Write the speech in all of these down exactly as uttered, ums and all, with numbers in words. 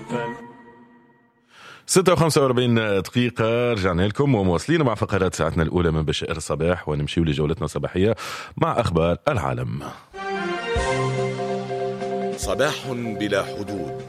ستة وخمسة وأربعين دقيقة رجعنا لكم ومواصلين مع فقرات ساعتنا الأولى من بشائر الصباح، ونمشي لجولتنا الصباحية مع أخبار العالم. صباح بلا حدود.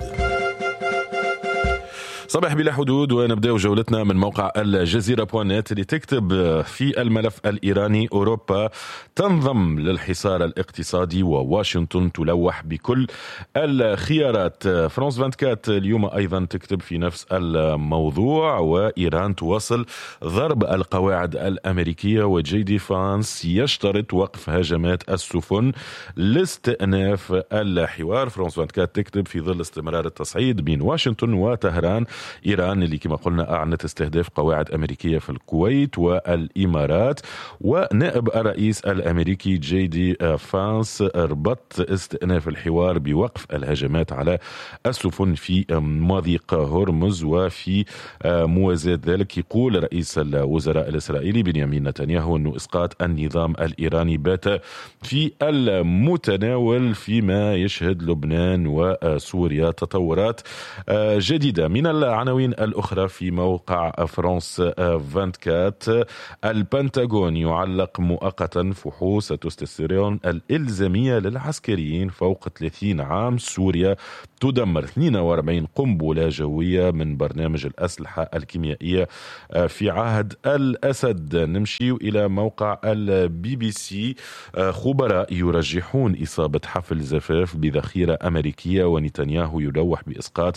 صباح بلا حدود، ونبدأ جولتنا من موقع الجزيرة بوانت اللي تكتب في الملف الإيراني: أوروبا تنضم للحصار الاقتصادي وواشنطن تلوح بكل الخيارات. فرانس أربعة وعشرين اليوم أيضا تكتب في نفس الموضوع: وإيران تواصل ضرب القواعد الأمريكية، وجي دي فانس يشترط وقف هجمات السفن لاستئناف الحوار. فرانس أربعة وعشرين تكتب في ظل استمرار التصعيد بين واشنطن وطهران، إيران اللي كما قلنا أعلنت استهداف قواعد أمريكية في الكويت والإمارات، ونائب الرئيس الأمريكي جي دي فانس ربط استئناف الحوار بوقف الهجمات على السفن في مضيق هرمز. وفي موازاة ذلك يقول رئيس الوزراء الإسرائيلي بنيامين نتنياهو أن إسقاط النظام الإيراني بات في المتناول، فيما يشهد لبنان وسوريا تطورات جديدة. من العناوين الأخرى في موقع فرانس أربعة وعشرين: البنتاغون يعلق مؤقتا فحوص التستوستيرون الإلزامية للعسكريين فوق ثلاثين عام. سوريا تدمر اثنين وأربعين قنبلة جوية من برنامج الأسلحة الكيميائية في عهد الأسد. نمشي إلى موقع البي بي سي: خبراء يرجحون إصابة حفل زفاف بذخيرة أمريكية، ونتنياهو يلوح بإسقاط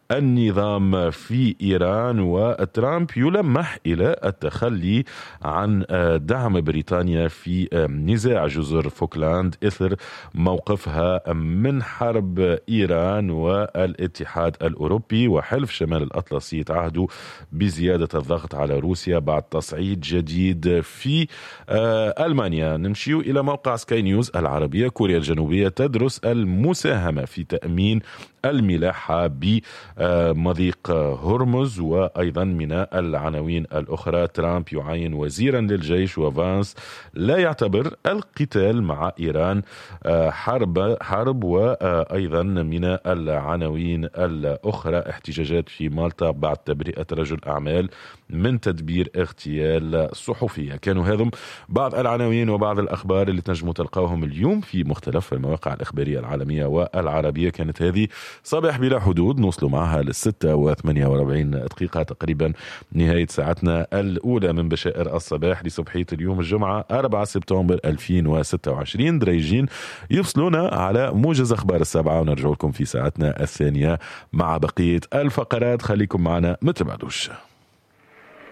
النظام في إيران، وترامب يلمح إلى التخلي عن دعم بريطانيا في نزاع جزر فوكلاند إثر موقفها من حرب إيران. والاتحاد الأوروبي وحلف شمال الأطلسي يتعهدوا بزيادة الضغط على روسيا بعد تصعيد جديد في ألمانيا. نمشي إلى موقع سكاي نيوز العربية: كوريا الجنوبية تدرس المساهمة في تأمين الملاحة بمضيق هرمز. وأيضا من العناوين الأخرى: ترامب يعين وزيرا للجيش، وفانس لا يعتبر القتال مع إيران حرب حرب وأيضا من العناوين الأخرى: احتجاجات في مالطا بعد تبرئة رجل أعمال من تدبير اغتيال صحفية. كانوا هذم بعض العناوين وبعض الأخبار اللي تنجموا تلقاهم اليوم في مختلف المواقع الإخبارية العالمية والعربية. كانت هذه صباح بلا حدود، نوصلوا معها للستة وثمانية وأربعين دقيقة تقريبا، نهاية ساعتنا الأولى من بشائر الصباح لصبحية اليوم الجمعة أربعة سبتمبر ألفين وستة وعشرين. دريجين يفصلونا على موجز أخبار السبعة، ونرجع لكم في ساعتنا الثانية مع بقية الفقرات. خليكم معنا، متبعدوش.